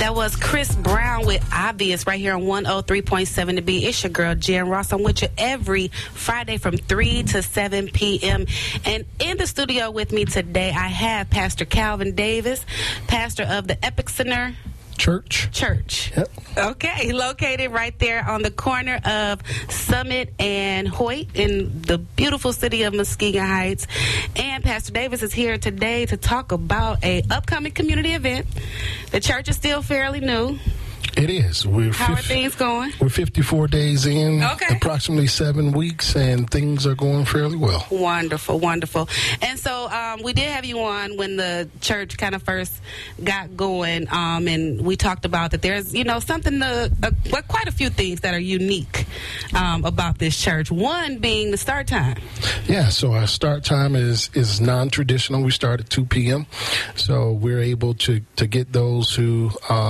That was Chris Brown with Obvious right here on 103.7 to be. It's your girl, Jen Ross. I'm with you every Friday from 3 to 7 p.m. And in the studio with me today, I have Pastor Calvin Davis, pastor of the Epic Center Church. Yep. Okay, located right there on the corner of Summit and Hoyt in the beautiful city of Muskegon Heights. And Pastor Davis is here today to talk about a upcoming community event. The church is still fairly new. It is. How are things going? We're 54 days in, approximately 7 weeks, and things are going fairly well. Wonderful, wonderful. And so we did have you on when the church kind of first got going, and we talked about that there's, something, quite a few things that are unique about this church. One being the start time. Yeah, so our start time is non-traditional. We start at 2 p.m., so we're able to get those who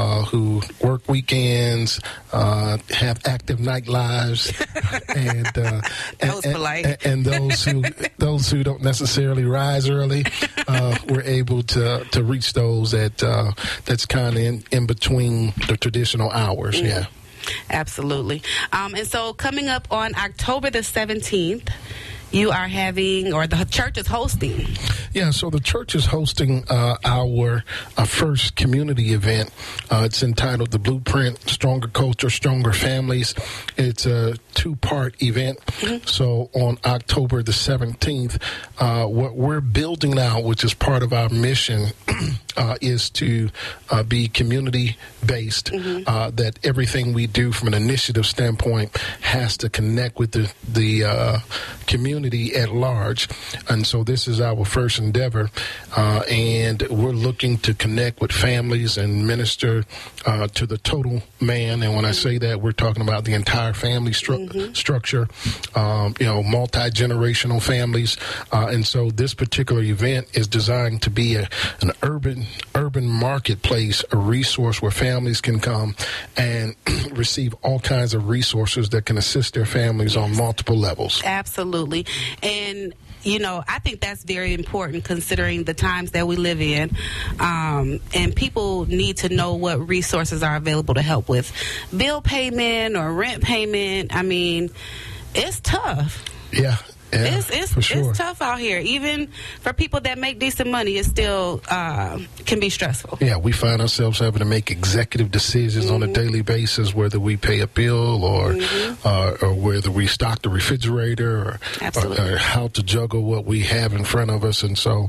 work weekends, have active night lives, and that was polite. And those who don't necessarily rise early, we're able to reach those that's kind of in between the traditional hours. Mm-hmm. Yeah, absolutely. And so coming up on October the 17th. You are having, or the church is hosting. Yeah, so the church is hosting our first community event. It's entitled The Blueprint, Stronger Culture, Stronger Families. It's a two-part event. Mm-hmm. So on October the 17th, what we're building now, which is part of our mission, is to be community-based, mm-hmm. That everything we do from an initiative standpoint has to connect with the community at large. And so this is our first endeavor, and we're looking to connect with families and minister to the total man. And when I say that, we're talking about the entire family structure, multi-generational families. And so this particular event is designed to be an urban marketplace, a resource where families can come and receive all kinds of resources that can assist their families on multiple levels. Absolutely. And I think that's very important considering the times that we live in. And people need to know what resources are available to help with bill payment or rent payment. I mean, it's tough. Yeah. Yeah, it's tough out here. Even for people that make decent money, it still can be stressful. Yeah, we find ourselves having to make executive decisions on a daily basis, whether we pay a bill or whether we stock the refrigerator or how to juggle what we have in front of us. And so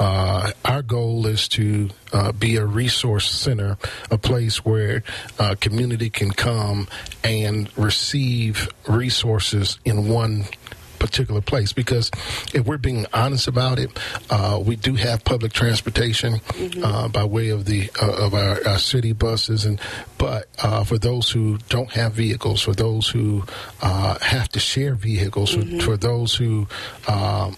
our goal is to be a resource center, a place where community can come and receive resources in one particular place. Because if we're being honest about it, we do have public transportation by way of our city buses, but for those who don't have vehicles, for those who have to share vehicles, for those who are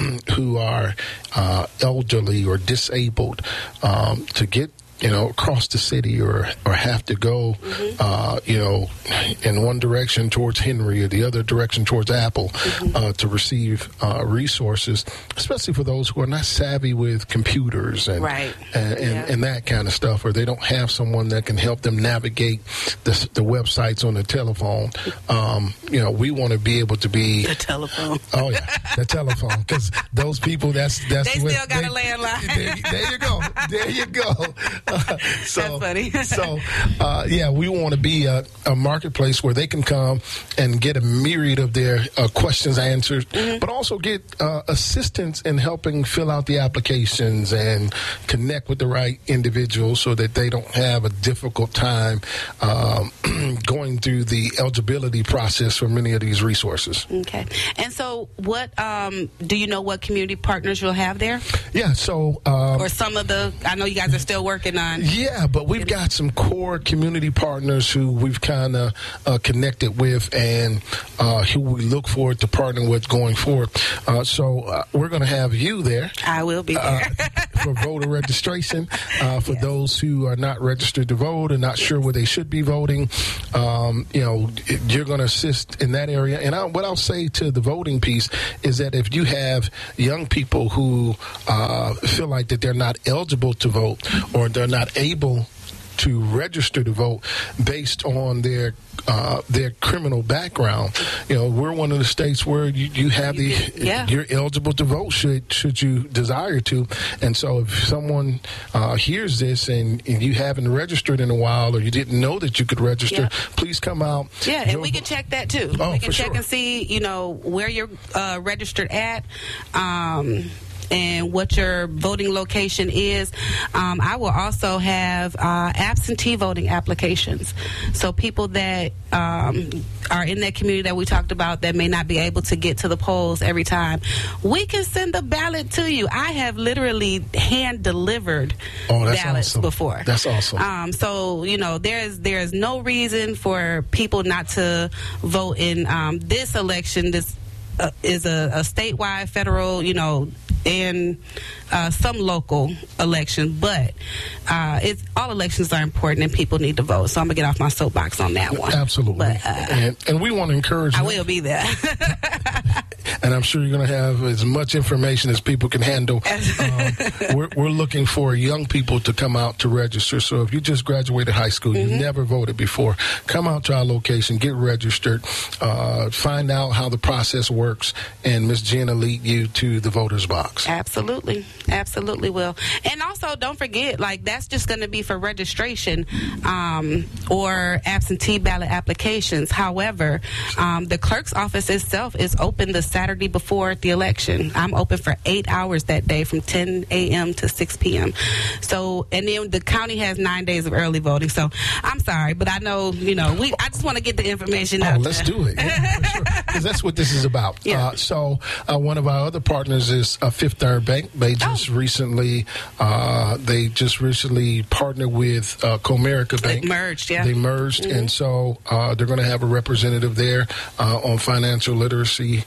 elderly or disabled, to get across the city or have to go, in one direction towards Henry or the other direction towards Apple to receive resources, especially for those who are not savvy with computers and that kind of stuff, or they don't have someone that can help them navigate the websites on the telephone. We want to be able to be the telephone. Oh yeah, the telephone, because those people that's they still got a landline. There you go. That's funny. We want to be a marketplace where they can come and get a myriad of their questions answered, but also get assistance in helping fill out the applications and connect with the right individuals so that they don't have a difficult time going through the eligibility process for many of these resources. Okay. And so what, do you know what community partners you'll have there? Yeah, so... or some of I know you guys are still working on... Yeah, but we've got some core community partners who we've kind of connected with and who we look forward to partnering with going forward. So we're going to have you there. I will be there. For voter registration. For those who are not registered to vote and not sure where they should be voting, you're going to assist in that area. And what I'll say to the voting piece is that if you have young people who feel like that they're not eligible to vote or they're not able to register to vote based on their criminal background. We're one of the states where you have you're eligible to vote should you desire to. And so if someone hears this and you haven't registered in a while, or you didn't know that you could register, please come out. Yeah, and we can check that too. Oh, we can check sure. and see, where you're registered at. And what your voting location is. I will also have absentee voting applications. So people that are in that community that we talked about that may not be able to get to the polls every time, we can send a ballot to you. I have literally hand-delivered ballots before. That's awesome. So, there's no reason for people not to vote in this election. This is a statewide, federal, and some local elections, but all elections are important and people need to vote. So I'm gonna get off my soapbox on that one. Absolutely, but, and we want to encourage. I will be there, and I'm sure you're going to have as much information as people can handle. We're looking for young people to come out to register. So if you just graduated high school, you never voted before, come out to our location, get registered, find out how the process works, and Ms. Jen will lead you to the voters box. Absolutely will. And also, don't forget, that's just going to be for registration or absentee ballot applications. However, the clerk's office itself is open the Saturday before the election. I'm open for 8 hours that day from 10 a.m. to 6 p.m. So, and then the county has 9 days of early voting. So, I'm sorry, but I know, I just want to get the information out. Let's do it. Yeah, for sure. Because that's what this is about. Yeah. One of our other partners is Fifth Third Bank. They just recently partnered with Comerica Bank. They merged, They merged, and so they're going to have a representative there on financial literacy,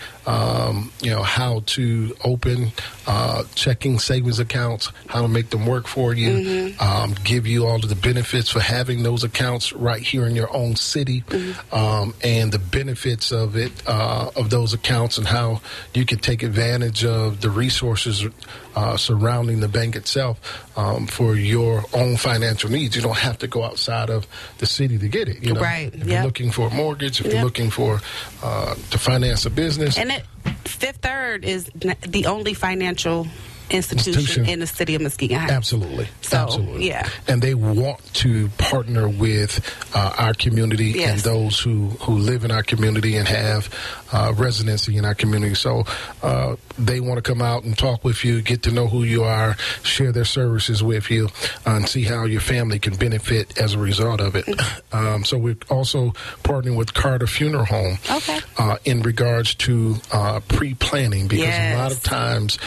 how to open checking savings accounts, how to make them work for you, give you all of the benefits for having those accounts right here in your own city, and the benefits of it, of those accounts, and how you can take advantage of the resources surrounding the bank itself for your own financial needs. You don't have to go outside of the city to get it. Right. If you're looking for a mortgage, if you're looking for to finance a business. And Fifth Third is the only financial institution in the city of Muskegon Heights. Absolutely. So, absolutely. Yeah. And they want to partner with our community and those who live in our community and have residency in our community. So they want to come out and talk with you, get to know who you are, share their services with you, and see how your family can benefit as a result of it. So we're also partnering with Carter Funeral Home in regards to pre-planning, because a lot of times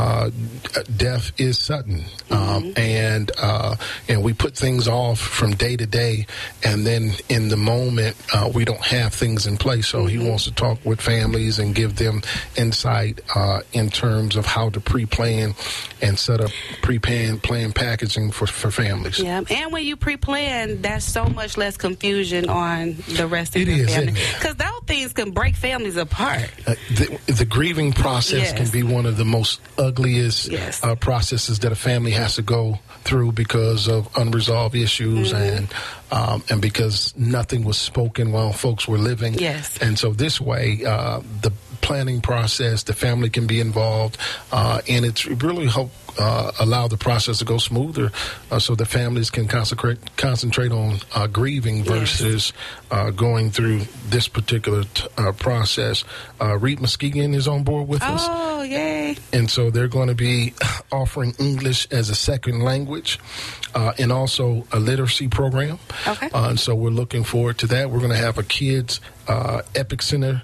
death is sudden, and we put things off from day to day, and then in the moment we don't have things in place. So he wants to talk with families and give them insight in terms of how to pre-plan and set up pre-plan packaging for families. Yeah, and when you pre-plan, there's so much less confusion on the rest of the family, because those things can break families apart. The grieving process can be one of the most ugliest processes that a family has to go through because of unresolved issues and because nothing was spoken while folks were living. And so this way, the planning process, the family can be involved, and it's really allow the process to go smoother, so the families can concentrate on grieving versus going through this particular process. REAP Muskegon is on board with us. Oh, yay. And so they're going to be offering English as a second language and also a literacy program. And so we're looking forward to that. We're going to have a kids Epic Center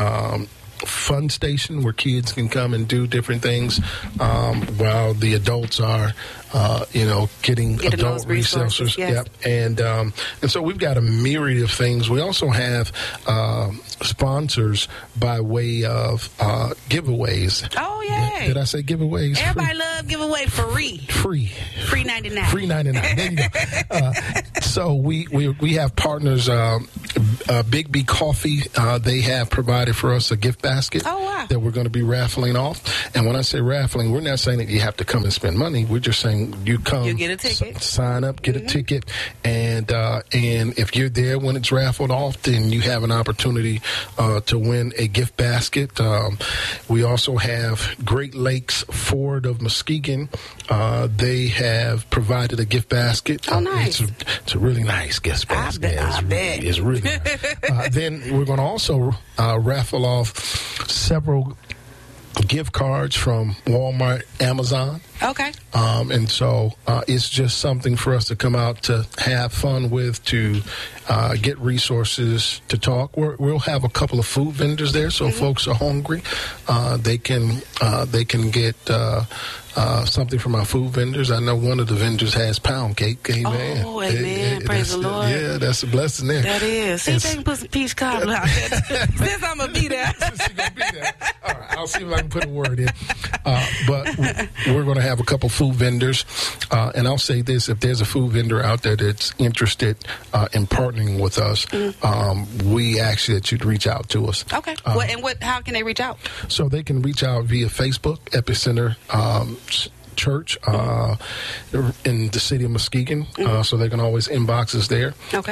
fun station where kids can come and do different things while the adults are getting adult resources. And so we've got a myriad of things. We also have sponsors by way of giveaways. Oh, yay. Did I say giveaways? Everybody love giveaway free 99. Free 99. There you go. So we have partners Big B Coffee, they have provided for us a gift basket that we're going to be raffling off. And when I say raffling, we're not saying that you have to come and spend money. We're just saying you come, you get a ticket, sign up, get a ticket, and if you're there when it's raffled off, then you have an opportunity to win a gift basket. We also have Great Lakes Ford of Muskegon. They have provided a gift basket. Oh, nice. It's a really nice gift basket. I bet. It's really nice. Then we're going to also raffle off several gift cards from Walmart, Amazon. Okay. And so it's just something for us to come out to have fun with, to get resources, to talk. We'll have a couple of food vendors there, so if folks are hungry, they can get something from our food vendors. I know one of the vendors has pound cake. Amen. Oh, amen. Praise the Lord. Yeah, that's a blessing there. That is. See if they can put some peach cobbler out there. Since I'm going to be there. Since you're going to be there. All right, I'll see if I can put a word in. But we're going to have a couple food vendors. And I'll say this, if there's a food vendor out there that's interested in partnering with us, we ask that you'd reach out to us. Okay. How can they reach out? So they can reach out via Facebook, Epicenter Church in the city of Muskegon. So they can always inbox us there. Okay.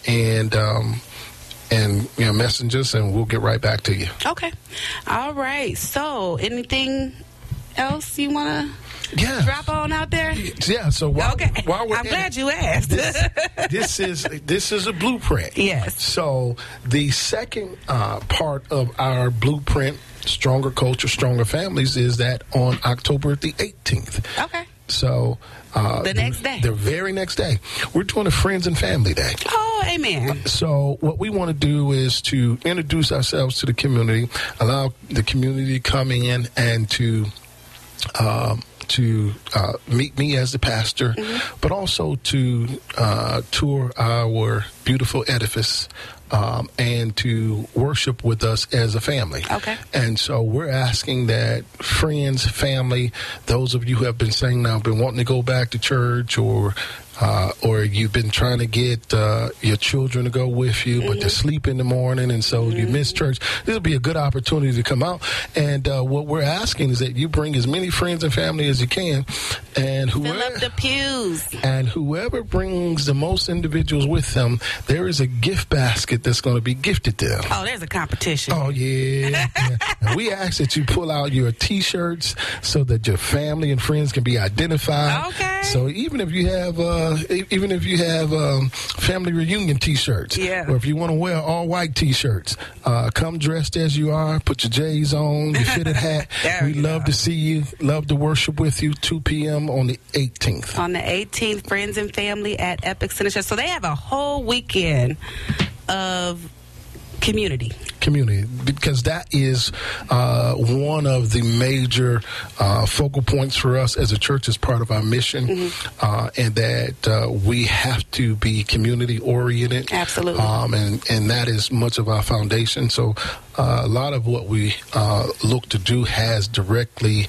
And message us, and we'll get right back to you. Okay. All right. So anything else you want to drop on out there? Yeah. So while we're I'm glad you asked. This is a blueprint. Yes. So the second part of our blueprint, Stronger Culture, Stronger Families, is that on October the 18th. Okay. So the next day, the very next day, we're doing a Friends and Family Day. Oh, amen. So what we want to do is to introduce ourselves to the community, allow the community to come in and to meet me as the pastor, but also to tour our beautiful edifice and to worship with us as a family. Okay. And so we're asking that friends, family, those of you who have been saying now, been wanting to go back to church, or you've been trying to get your children to go with you, but they sleep in the morning, and so you miss church. This will be a good opportunity to come out. And what we're asking is that you bring as many friends and family as you can, and fill up the pews. And whoever brings the most individuals with them, there is a gift basket that's going to be gifted to them. Oh, there's a competition. Oh, yeah. And we ask that you pull out your T-shirts so that your family and friends can be identified. Okay. So even if you have family reunion T-shirts, or if you want to wear all white T-shirts, come dressed as you are. Put your J's on, your fitted hat. We'd love to see you. Love to worship with you. 2 p.m. on the 18th. On the 18th, Friends and Family at Epicenter Church. So they have a whole weekend of community, because that is one of the major focal points for us as a church, as part of our mission, and that we have to be community oriented. Absolutely. And that is much of our foundation. So a lot of what we look to do is directly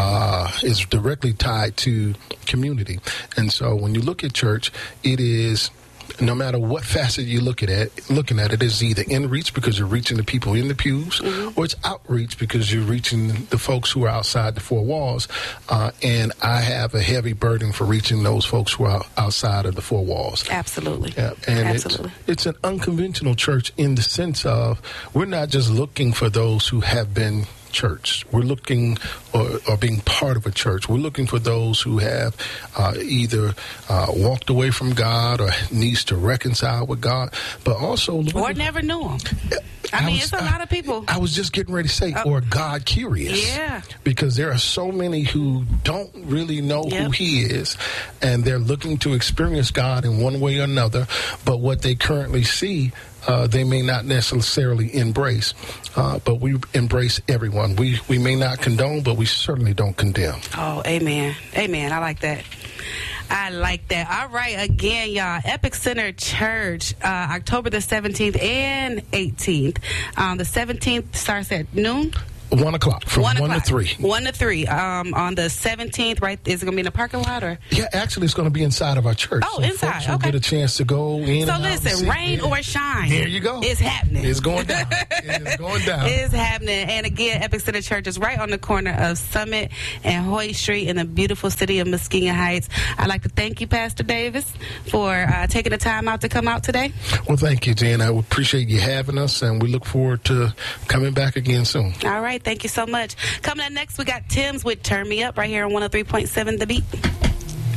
tied to community. And so when you look at church, it is, no matter what facet you're looking at it is either in reach because you're reaching the people in the pews, or it's outreach because you're reaching the folks who are outside the four walls. And I have a heavy burden for reaching those folks who are outside of the four walls. Absolutely. Yeah, and absolutely. It's an unconventional church in the sense of we're not just looking for those who have been church. We're looking, or being part of a church. We're looking for those who have either walked away from God or needs to reconcile with God, but also or never knew Him. It's a lot of people. I was just getting ready to say, or God curious. Yeah. Because there are so many who don't really know who He is, and they're looking to experience God in one way or another, but what they currently see, they may not necessarily embrace, but we embrace everyone. We may not condone, but we certainly don't condemn. Oh, amen. Amen. I like that. All right, again, y'all, Epicenter Church, October the 17th and 18th. The 17th starts at noon. 1 o'clock, from 1 to 3. 1 to 3. On the 17th, right? Is it going to be in the parking lot? Or? Yeah, actually, it's going to be inside of our church. Oh, so inside. Folks will get a chance to go in. So listen, rain or shine. There you go. It's happening. It's going down. It's going down. It's happening. And again, Epic Center Church is right on the corner of Summit and Hoyt Street in the beautiful city of Muskegon Heights. I'd like to thank you, Pastor Davis, for taking the time out to come out today. Well, thank you, Jen. I appreciate you having us, and we look forward to coming back again soon. All right. Thank you so much. Coming up next, we got Tim's with Turn Me Up right here on 103.7 The Beat.